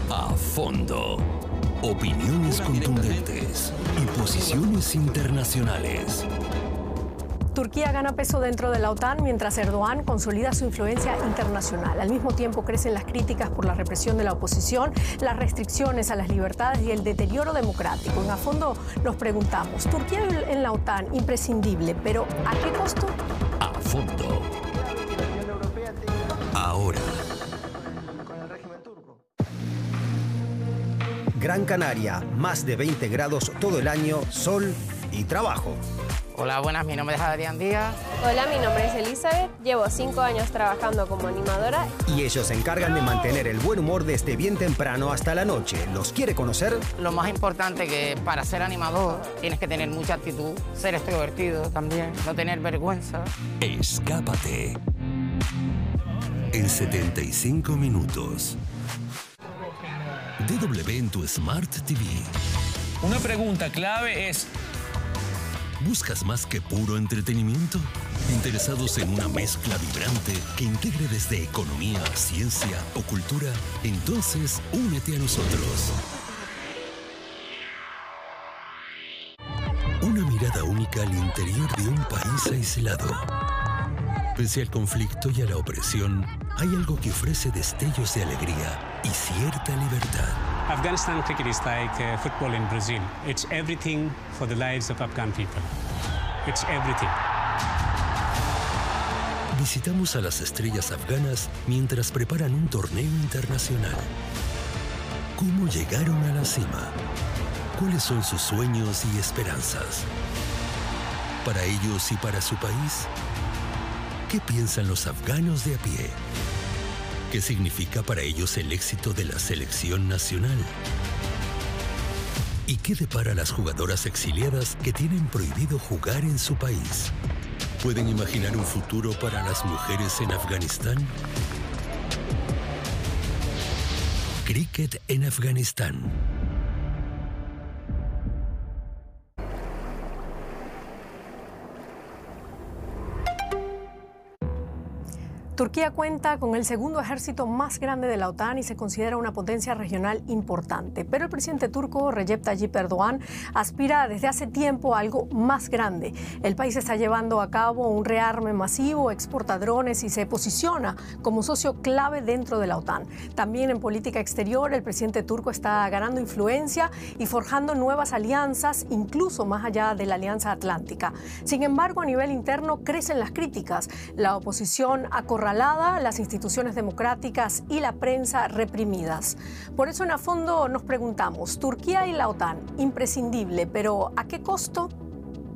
A fondo. Opiniones contundentes y posiciones internacionales. Turquía gana peso dentro de la OTAN mientras Erdogan consolida su influencia internacional. Al mismo tiempo crecen las críticas por la represión de la oposición, las restricciones a las libertades y el deterioro democrático. En A Fondo nos preguntamos, ¿Turquía en la OTAN imprescindible, pero a qué costo? A fondo. Ahora. Gran Canaria, más de 20 grados todo el año, sol y trabajo. Hola, buenas, mi nombre es Adrián Díaz. Hola, mi nombre es Elizabeth, llevo 5 años trabajando como animadora. Y ellos se encargan de mantener el buen humor desde bien temprano hasta la noche. ¿Los quiere conocer? Lo más importante que para ser animador tienes que tener mucha actitud, ser extrovertido también, no tener vergüenza. Escápate. En 75 minutos. DW en tu Smart TV. Una pregunta clave es: ¿buscas más que puro entretenimiento? ¿Interesados en una mezcla vibrante que integre desde economía, ciencia o cultura? Entonces, únete a nosotros. Una mirada única al interior de un país aislado. Pese al conflicto y a la opresión, hay algo que ofrece destellos de alegría y cierta libertad. Afghanistan cricket is like football in Brazil. It's everything for the lives of Afghan people. It's everything. Visitamos a las estrellas afganas mientras preparan un torneo internacional. ¿Cómo llegaron a la cima? ¿Cuáles son sus sueños y esperanzas? Para ellos y para su país, ¿qué piensan los afganos de a pie? ¿Qué significa para ellos el éxito de la selección nacional? ¿Y qué depara a las jugadoras exiliadas que tienen prohibido jugar en su país? ¿Pueden imaginar un futuro para las mujeres en Afganistán? Cricket en Afganistán. Turquía cuenta con el segundo ejército más grande de la OTAN y se considera una potencia regional importante. Pero el presidente turco, Recep Tayyip Erdogan, aspira desde hace tiempo a algo más grande. El país está llevando a cabo un rearme masivo, exporta drones y se posiciona como socio clave dentro de la OTAN. También en política exterior, el presidente turco está ganando influencia y forjando nuevas alianzas, incluso más allá de la Alianza Atlántica. Sin embargo, a nivel interno crecen las críticas. La oposición acorralada, las instituciones democráticas y la prensa reprimidas. Por eso en A Fondo nos preguntamos, ¿Turquía y la OTAN imprescindible, pero a qué costo?